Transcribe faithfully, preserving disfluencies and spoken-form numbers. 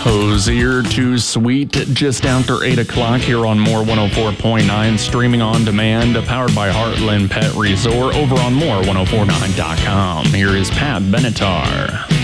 Hosier to Sweet just after eight o'clock here on More one oh four point nine, streaming on demand, powered by Heartland Pet Resort over on more ten forty-nine dot com. Here is Pat Benatar.